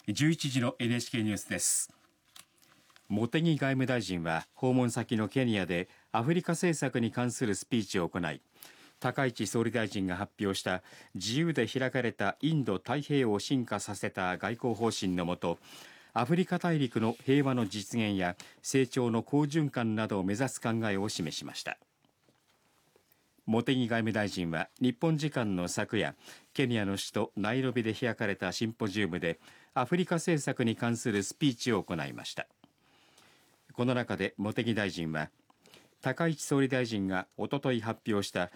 11時の NHK ニュースです。 茂木外務大臣は訪問先のケニアでアフリカ政策に関するスピーチを行い、高市総理大臣が発表した自由で開かれたインド太平洋を進化させた外交方針のもと、アフリカ大陸の平和の実現や成長の好循環などを目指す考えを示しました。茂木外務大臣は日本時間の昨夜、ケニアの首都ナイロビで開かれたシンポジウムでアフリカ政策に関するスピーチを行いました。この中で茂木大臣は、高市総理大臣がおととい発表した